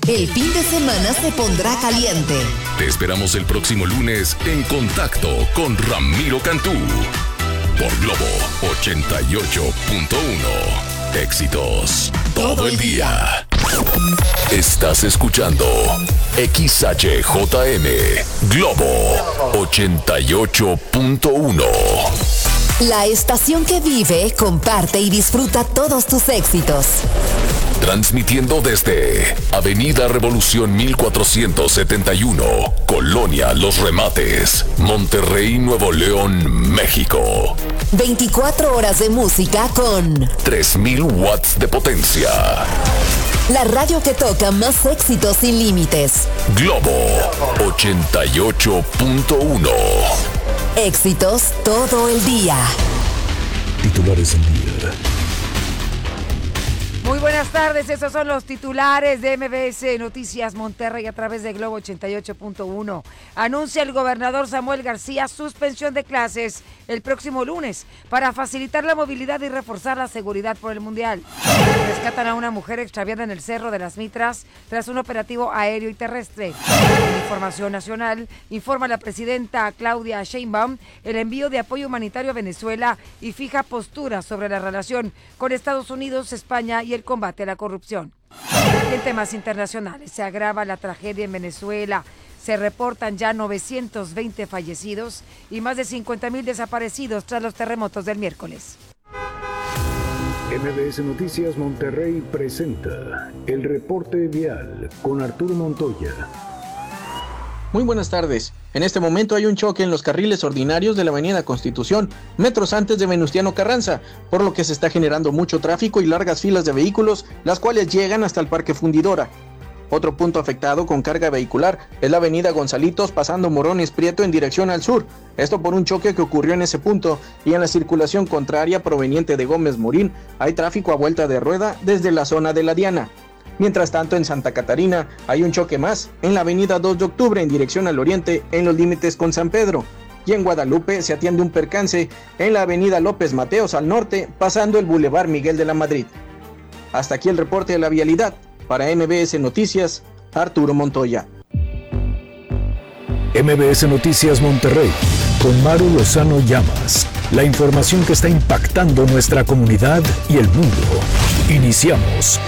El fin de semana se pondrá caliente. Te esperamos el próximo lunes en Contacto con Ramiro Cantú. Por Globo 88.1. Éxitos todo el día. Estás escuchando XHJM Globo 88.1. La estación que vive, comparte y disfruta todos tus éxitos. Transmitiendo desde Avenida Revolución 1471, Colonia Los Remates, Monterrey, Nuevo León, México. 24 horas de música con 3000 watts de potencia. La radio que toca más éxitos sin límites. Globo 88.1. Éxitos todo el día. Titulares del día. Muy buenas tardes, esos son los titulares de MBS Noticias Monterrey a través de Globo 88.1. Anuncia el gobernador Samuel García suspensión de clases el próximo lunes para facilitar la movilidad y reforzar la seguridad por el Mundial. Rescatan a una mujer extraviada en el Cerro de las Mitras tras un operativo aéreo y terrestre. En Información Nacional, informa la presidenta Claudia Sheinbaum el envío de apoyo humanitario a Venezuela y fija postura sobre la relación con Estados Unidos, España y el combate a la corrupción. Y en temas internacionales, se agrava la tragedia en Venezuela. Se reportan ya 920 fallecidos y más de 50,000 desaparecidos tras los terremotos del miércoles. MBS Noticias Monterrey presenta el reporte vial con Arturo Montoya. Muy buenas tardes. En este momento hay un choque en los carriles ordinarios de la avenida Constitución, metros antes de Venustiano Carranza, por lo que se está generando mucho tráfico y largas filas de vehículos, las cuales llegan hasta el Parque Fundidora. Otro punto afectado con carga vehicular es la avenida Gonzalitos pasando Morones Prieto en dirección al sur, esto por un choque que ocurrió en ese punto, y en la circulación contraria proveniente de Gómez Morín hay tráfico a vuelta de rueda desde la zona de la Diana. Mientras tanto, en Santa Catarina hay un choque más en la avenida 2 de octubre en dirección al oriente en los límites con San Pedro. Y en Guadalupe se atiende un percance en la avenida López Mateos al norte pasando el Boulevard Miguel de la Madrid. Hasta aquí el reporte de la vialidad. Para MBS Noticias, Arturo Montoya. MBS Noticias Monterrey con Maru Lozano Llamas. La información que está impactando nuestra comunidad y el mundo. Iniciamos.